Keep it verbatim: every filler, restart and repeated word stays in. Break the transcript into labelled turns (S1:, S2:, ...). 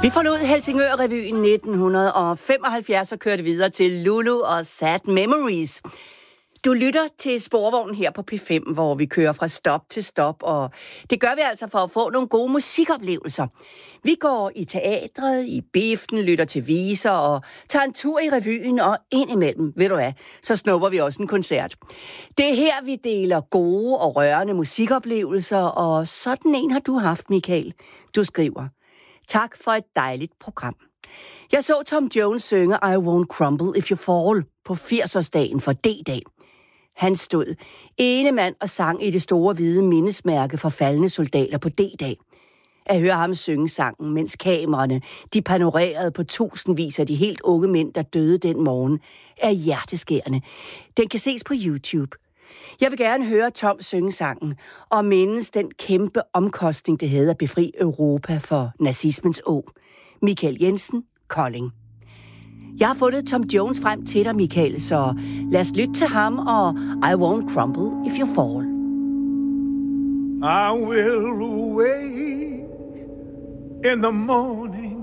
S1: Vi forlod Helsingør-revyen nitten femoghalvfjerds og kørte videre til Lulu og Sad Memories. Du lytter til Sporvognen her på P fem, hvor vi kører fra stop til stop, og det gør vi altså for at få nogle gode musikoplevelser. Vi går i teatret, i biften, lytter til viser og tager en tur i revyen, og indimellem, ved du hvad, så snupper vi også en koncert. Det er her, vi deler gode og rørende musikoplevelser, og sådan en har du haft, Michael. Du skriver: tak for et dejligt program. Jeg så Tom Jones synge I Won't Crumble If You Fall på firs-årsdagen for D-dag. Han stod ene mand og sang i det store hvide mindesmærke for faldne soldater på D-dag. At høre ham synge sangen, mens kameraerne de panorerede på tusindvis af de helt unge mænd, der døde den morgen, er hjerteskærende. Den kan ses på YouTube. Jeg vil gerne høre Tom synge sangen og mindes den kæmpe omkostning, det havde at befri Europa for nazismens åg. Michael Jensen, Kolding. Jeg har fundet Tom Jones frem til dig, Michael, så lad os lytte til ham og I Won't Crumble If You Fall.
S2: I will wake in the morning